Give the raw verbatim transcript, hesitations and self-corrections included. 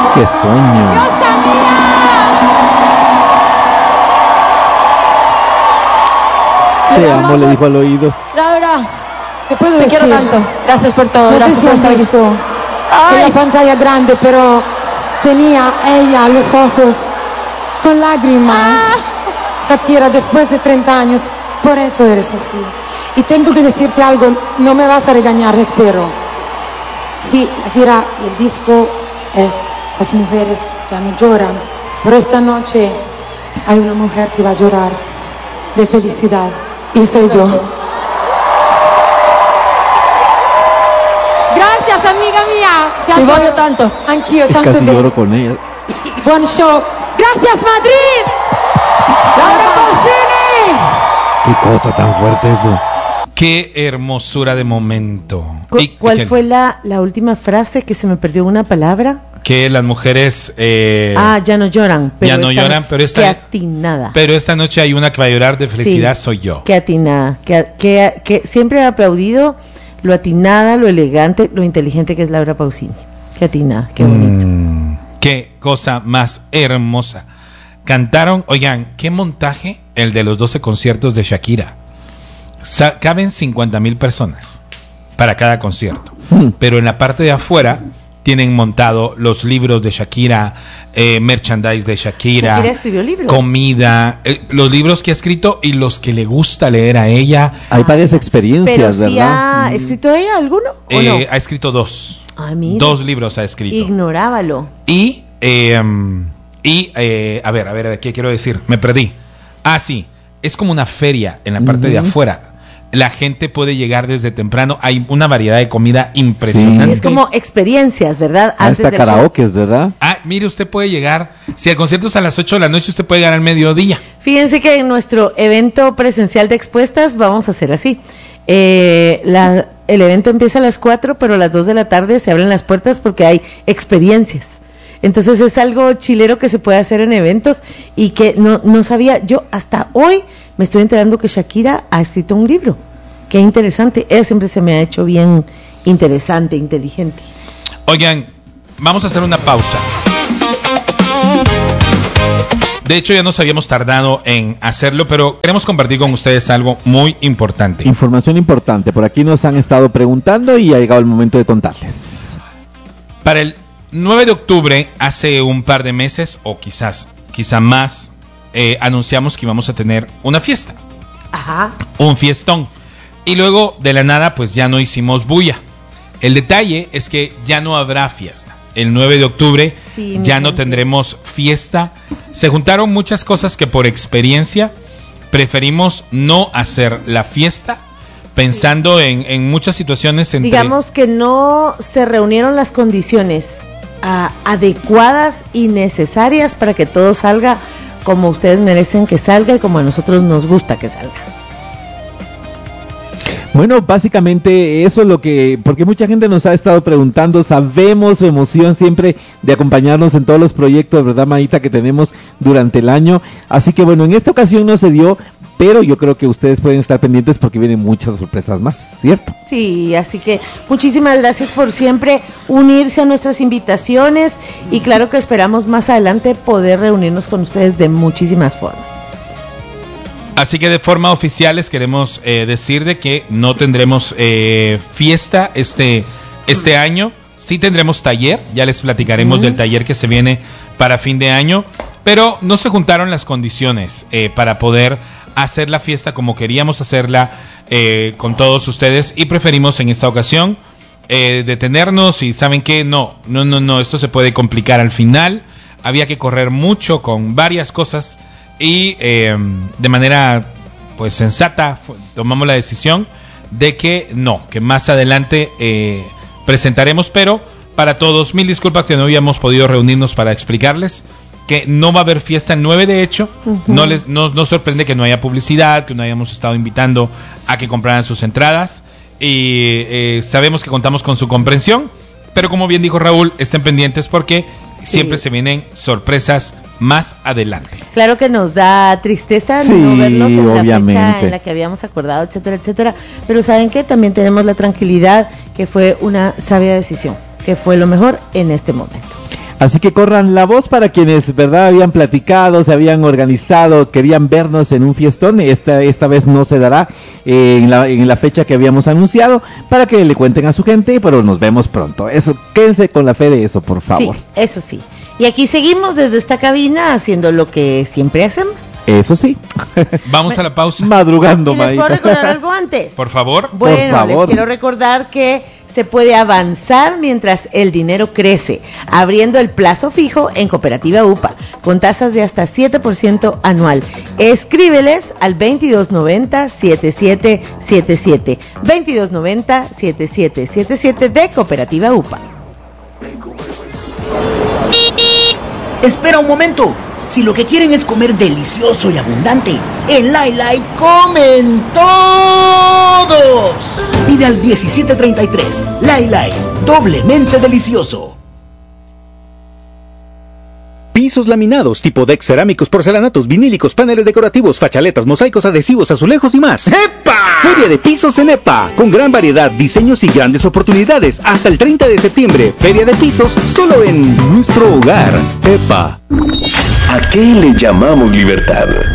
¡Qué sueño! ¡Diosa mía! Te amo, le dijo al oído. Laura, te puedo te decir, quiero tanto. Gracias por todo. No Gracias sé si por has estar aquí. visto en la pantalla grande, pero tenía ella los ojos con lágrimas. Shakira, después de treinta años, por eso eres así. Y tengo que decirte algo, no me vas a regañar, espero. Sí, la gira y el disco es Las mujeres ya no lloran, pero esta noche hay una mujer que va a llorar de felicidad, y soy yo. Gracias, amiga mía. Te voglio tanto. Anch'io, Es tanto casi bene. lloro con ella. Buon show. Gracias, Madrid. ¡Laura Pausini! Qué cosa tan fuerte eso. Qué hermosura de momento. ¿Cu- Y- ¿Cuál que, fue la, la última frase que se me perdió una palabra? Que las mujeres eh, ah, ya no lloran. ya no esta lloran, no- pero esta- Qué atinada. pero esta noche hay una que va a llorar de felicidad, Sí, soy yo. Qué atinada. Que, que, que siempre he aplaudido lo atinada, lo elegante, lo inteligente que es Laura Pausini. Qué atinada, qué bonito. Mm, qué cosa más hermosa. Cantaron, oigan, qué montaje el de los doce conciertos de Shakira. Sa- caben cincuenta mil personas para cada concierto, Mm. pero en la parte de afuera tienen montado los libros de Shakira, eh, merchandise de Shakira, Shakira escribió libros. comida, eh, los libros que ha escrito y los que le gusta leer a ella. Hay varias experiencias, Pero si ¿verdad? ha escrito ella alguno o Eh, no. Ha escrito dos. Ah, mira. Dos libros ha escrito. Ignorábalo. Y, eh, y eh, a ver, a ver, ¿qué quiero decir? Me perdí. Ah, sí, es como una feria en la parte de Ujú. afuera. La gente puede llegar desde temprano. Hay una variedad de comida impresionante. Es como experiencias, ¿verdad? Ah, está del show. karaoke, ¿verdad? Ah, mire, usted puede llegar. Si el concierto es a las ocho de la noche, usted puede llegar al mediodía. Fíjense que en nuestro evento presencial de expuestas vamos a hacer así. Eh, la, el evento empieza a las cuatro, pero a las dos de la tarde se abren las puertas porque hay experiencias. Entonces es algo chilero que se puede hacer en eventos y que no, no sabía. Yo hasta hoy me estoy enterando que Shakira ha escrito un libro. Qué interesante. Ella siempre se me ha hecho bien interesante, inteligente. Oigan, vamos a hacer una pausa. De hecho, ya nos habíamos tardado en hacerlo, pero queremos compartir con ustedes algo muy importante. Información importante. Por aquí nos han estado preguntando y ha llegado el momento de contarles. Para el nueve de octubre, hace un par de meses, o quizás, quizá más, eh, anunciamos que íbamos a tener una fiesta, Ajá. un fiestón. Y luego, de la nada, pues ya no hicimos bulla. El detalle es que ya no habrá fiesta. El nueve de octubre Sí, mi ya no gente. tendremos fiesta. Se juntaron muchas cosas que por experiencia preferimos no hacer la fiesta, pensando en, en muchas situaciones entre... Digamos que no se reunieron las condiciones ah, adecuadas y necesarias para que todo salga como ustedes merecen que salga y como a nosotros nos gusta que salga. Bueno, básicamente eso es lo que, porque mucha gente nos ha estado preguntando, sabemos su emoción siempre de acompañarnos en todos los proyectos, ¿verdad, Maíta?, que tenemos durante el año. Así que bueno, en esta ocasión no se dio, pero yo creo que ustedes pueden estar pendientes porque vienen muchas sorpresas más, ¿cierto? Sí, así que muchísimas gracias por siempre unirse a nuestras invitaciones y claro que esperamos más adelante poder reunirnos con ustedes de muchísimas formas. Así que de forma oficial les queremos eh, decir de que no tendremos eh, fiesta este, este año. Sí tendremos taller, ya les platicaremos Uh-huh. del taller que se viene para fin de año, pero no se juntaron las condiciones eh, para poder hacer la fiesta como queríamos hacerla eh, con todos ustedes y preferimos en esta ocasión eh, detenernos y ¿saben qué? No, no, no, no, esto se puede complicar al final. Había que correr mucho con varias cosas y eh, de manera pues sensata fu- tomamos la decisión de que no, que más adelante eh, presentaremos, pero para todos, mil disculpas que no habíamos podido reunirnos para explicarles que no va a haber fiesta el nueve, de hecho. Uh-huh. no les no, no sorprende que no haya publicidad, que no hayamos estado invitando a que compraran sus entradas y eh, sabemos que contamos con su comprensión, pero como bien dijo Raúl, estén pendientes porque Sí. siempre se vienen sorpresas más adelante. Claro que nos da tristeza Sí, no vernos en la fecha obviamente. en la que habíamos acordado, etcétera, etcétera, pero saben que también tenemos la tranquilidad que fue una sabia decisión, que fue lo mejor en este momento. Así que corran la voz para quienes, verdad, habían platicado, se habían organizado, querían vernos en un fiestón. Esta esta vez no se dará eh, en, la, en la fecha que habíamos anunciado, para que le cuenten a su gente, pero nos vemos pronto. Eso, quédense con la fe de eso, por favor. Sí, eso sí. Y aquí seguimos desde esta cabina haciendo lo que siempre hacemos. Eso sí. Vamos a la pausa. Madrugando, ¿Y les puedo Maíta. recordar algo antes? Por favor. Bueno, Por favor. les quiero recordar que se puede avanzar mientras el dinero crece, abriendo el plazo fijo en Cooperativa U P A, con tasas de hasta siete por ciento anual. Escríbeles al veintidós noventa, setenta y siete setenta y siete, veintidós noventa, setenta y siete setenta y siete de Cooperativa U P A. Espera un momento. Si lo que quieren es comer delicioso y abundante, en Lai Lai comen todos. Pide al diecisiete treinta y tres. Lai Lai, doblemente delicioso. Pisos laminados, tipo deck, cerámicos, porcelanatos, vinílicos, paneles decorativos, fachaletas, mosaicos, adhesivos, azulejos y más. ¡Epa! Feria de Pisos en EPA, con gran variedad, diseños y grandes oportunidades. Hasta el treinta de septiembre, Feria de Pisos, solo en nuestro hogar. EPA. ¿A qué le llamamos libertad?